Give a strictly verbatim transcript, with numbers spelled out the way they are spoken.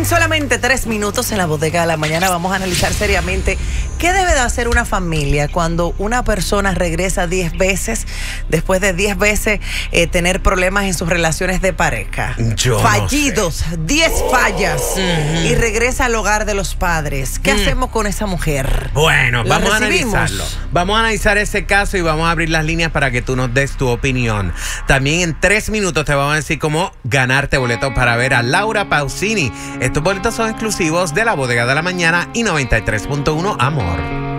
En solamente tres minutos en la bodega de la mañana vamos a analizar seriamente qué debe de hacer una familia cuando una persona regresa diez veces, después de diez veces eh, tener problemas en sus relaciones de pareja. Yo Fallidos, diez no fallas uh-huh. y regresa al hogar de los padres. ¿Qué mm. hacemos con esa mujer? Bueno, ¿La vamos recibimos? a analizarlo. Vamos a analizar ese caso y vamos a abrir las líneas para que tú nos des tu opinión. También en tres minutos te vamos a decir cómo ganarte boletos para ver a Laura Pausini. Estos boletos son exclusivos de la Bodega de la Mañana y noventa y tres punto uno Amor.